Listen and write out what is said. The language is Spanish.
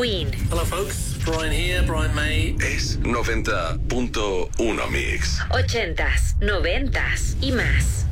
Queen. Hello folks, Brian here, Brian May. Es 90.1 Mix. 80s, 90s y más.